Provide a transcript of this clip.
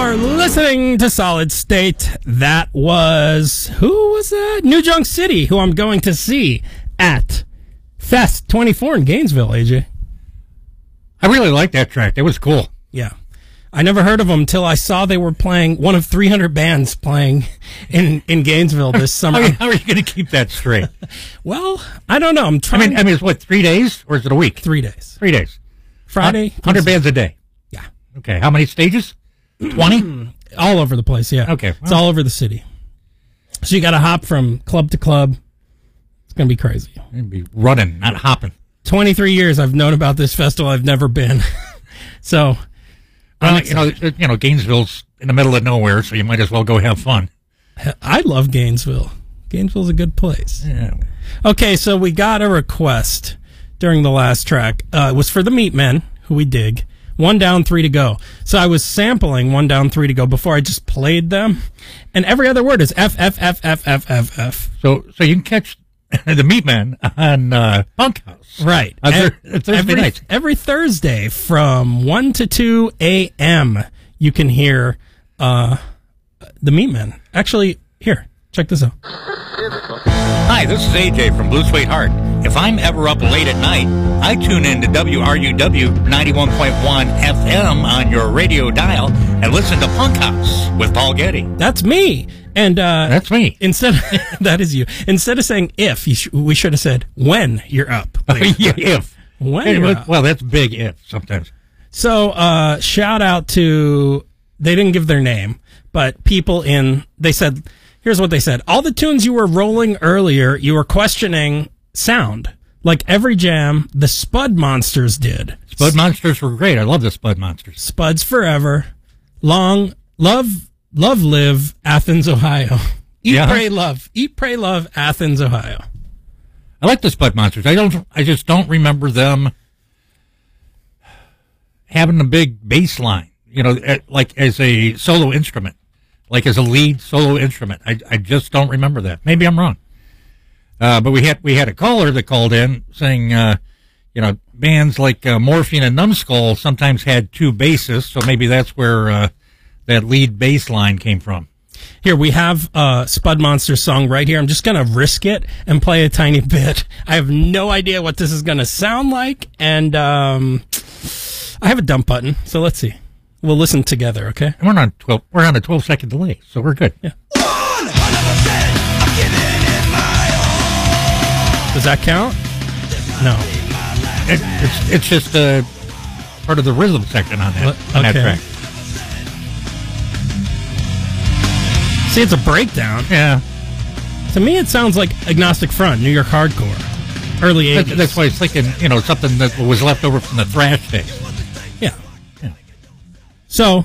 are listening to Solid State. That was, who was that? New Junk City, who I'm going to see at Fest 24 in Gainesville, AJ. I really liked that track. It was cool. Yeah. I never heard of them until I saw they were playing, one of 300 bands playing in Gainesville this summer. How are you going to keep that straight? Well, I don't know. I'm trying. I mean, it's what, 3 days? Or is it a week? 3 days. 3 days. Friday. 100 bands a day. Yeah. Okay. How many stages? 20? All over the place, yeah. Okay. It's all over the city. So you got to hop from club to club. It's going to be crazy. You'd be running, not hopping. 23 years I've known about this festival. I've never been. So, you know, Gainesville's in the middle of nowhere, so you might as well go have fun. I love Gainesville. Gainesville's a good place. Yeah. Okay, so we got a request during the last track. It was for the Meatmen, who we dig. 1 Down, 3 to Go. So I was sampling 1 Down, 3 to Go before I just played them, and every other word is F, F, F, F, F, F, F. So you can catch the Meatmen on Bunkhouse. Right. Thursday nights. Every Thursday from 1 to 2 a.m. you can hear the Meatmen. Actually, here, check this out. Hi, this is AJ from Blue Suede Heart. If I'm ever up late at night, I tune in to WRUW 91.1 FM on your radio dial and listen to Punk House with Paul Getty. That's me. And that's me. That is you. Instead of saying if, we should have said when you're up. Yeah, if. When you're up. Well, that's big if sometimes. So shout out to, they didn't give their name, but people they said, here's what they said. All the tunes you were rolling earlier, you were questioning sound. Like every jam, the Spud Monsters did. Spud Monsters were great. I love the Spud Monsters. Spuds Forever. Long, Love, Live, Athens, Ohio. Eat, Pray, Love. Eat, Pray, Love, Athens, Ohio. I like the Spud Monsters. I just don't remember them having a big bass line, you know, like as a solo instrument, like as a lead solo instrument. I just don't remember that. Maybe I'm wrong. But we had a caller that called in saying, you know, bands like Morphine and Numbskull sometimes had 2 basses, so maybe that's where that lead bass line came from. Here, we have Spud Monster's song right here. I'm just going to risk it and play a tiny bit. I have no idea what this is going to sound like, and I have a dump button, so let's see. We'll listen together, okay? And we're on a 12-second delay, so we're good. Yeah. 100% I'm giving it my all. Does that count? No. It's just part of the rhythm section on that track. See, it's a breakdown. Yeah. To me, it sounds like Agnostic Front, New York hardcore, early 80s. That's why I was thinking, you know, something that was left over from the thrash days. Yeah. So